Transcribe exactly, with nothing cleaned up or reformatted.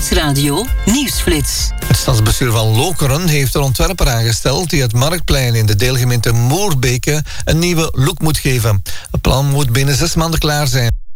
Nieuwsradio Nieuwsflits. Het stadsbestuur van Lokeren heeft een ontwerper aangesteld die het Marktplein in de deelgemeente Moorbeke een nieuwe look moet geven. Het plan moet binnen zes maanden klaar zijn.